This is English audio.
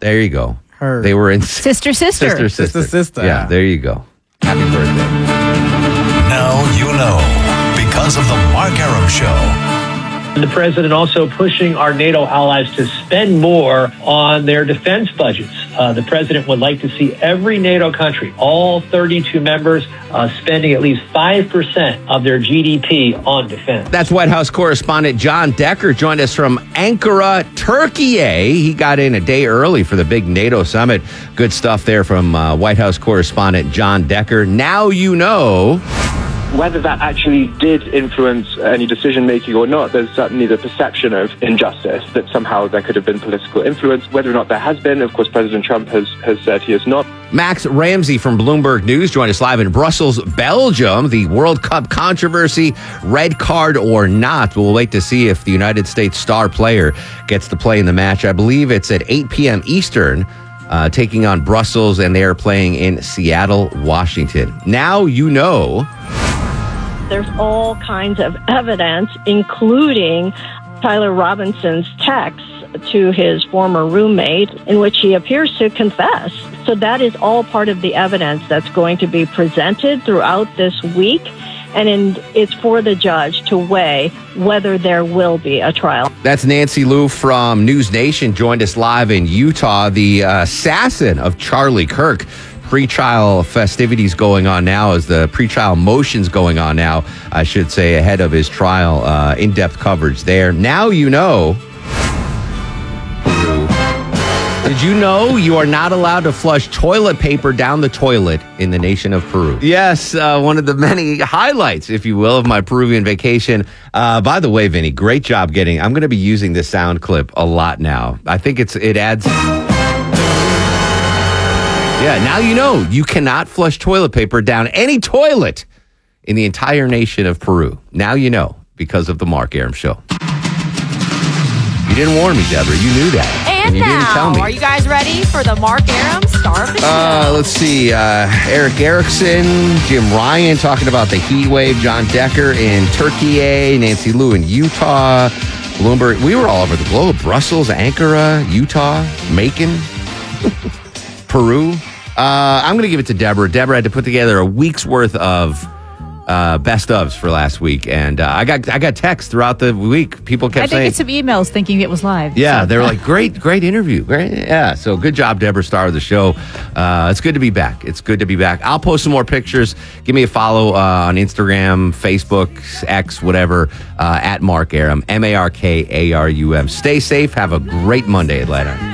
There you go. Her. They were in Sister. Sister. Yeah, there you go. Happy birthday. Now you know, because of the Mark Arum Show. The president also pushing our NATO allies to spend more on their defense budgets. The president would like to see every NATO country, all 32 members, spending at least 5% of their GDP on defense. That's White House correspondent John Decker joined us from Ankara, Turkey. He got in a day early for the big NATO summit. Good stuff there from White House correspondent John Decker. Now you know. Whether that actually did influence any decision-making or not, there's certainly the perception of injustice, that somehow there could have been political influence. Whether or not there has been, of course, President Trump has said he has not. Max Ramsey from Bloomberg News joined us live in Brussels, Belgium. The World Cup controversy, red card or not. We'll wait to see if the United States star player gets to play in the match. I believe it's at 8 p.m. Eastern. Taking on Brussels, and they are playing in Seattle, Washington. Now you know. There's all kinds of evidence, including Tyler Robinson's text to his former roommate, in which he appears to confess. So that is all part of the evidence that's going to be presented throughout this week. And it's for the judge to weigh whether there will be a trial. That's Nancy Liu from News Nation, joined us live in Utah. The assassin of Charlie Kirk. Pre-trial festivities going on now, as the pre-trial motions going on now, I should say, ahead of his trial. In-depth coverage there. Now you know. Did you know you are not allowed to flush toilet paper down the toilet in the nation of Peru? Yes, one of the many highlights, if you will, of my Peruvian vacation. By the way, Vinny, great job getting. I'm going to be using this sound clip a lot now. I think it adds. Yeah, now you know you cannot flush toilet paper down any toilet in the entire nation of Peru. Now you know, because of the Mark Arum Show. You didn't warn me, Deborah. You knew that. And you now, didn't tell me. Are you guys ready for the Mark Arum Star of the Show? Let's see. Eric Erickson, Jim Ryan talking about the heat wave, John Decker in Turkey, Nancy Liu in Utah, Bloomberg. We were all over the globe. Brussels, Ankara, Utah, Macon, Peru. I'm going to give it to Deborah. Deborah had to put together a week's worth of best ofs for last week, and I got texts throughout the week. People kept saying, I did get some emails thinking it was live. Yeah, so. they were like, great interview. Great. Yeah, so good job, Deborah, star of the show. It's good to be back. I'll post some more pictures. Give me a follow on Instagram, Facebook, X, whatever, at Mark Arum, MarkArum. Stay safe. Have a great Monday, Atlanta.